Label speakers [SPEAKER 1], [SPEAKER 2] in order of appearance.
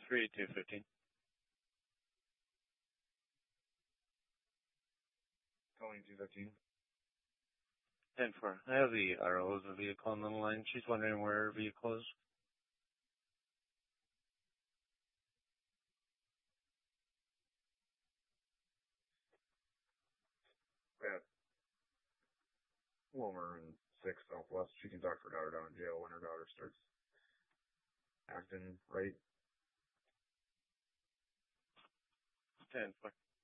[SPEAKER 1] 3215.
[SPEAKER 2] Calling 215.
[SPEAKER 1] 10-4. I have the RO of the vehicle on the line. She's wondering where her vehicle is.
[SPEAKER 2] At Wilmer and 6 Southwest. She can talk to her daughter down in jail when her daughter starts acting right.
[SPEAKER 1] 10-4.